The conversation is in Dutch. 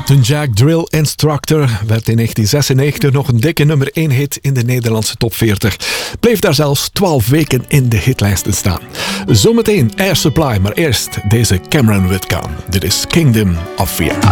Captain Jack Drill Instructor werd in 1996 nog een dikke nummer 1 hit in de Nederlandse top 40. Bleef daar zelfs 12 weken in de hitlijsten staan. Zometeen Air Supply, maar eerst deze Cameron Whitcomb. Dit is Kingdom of Fear.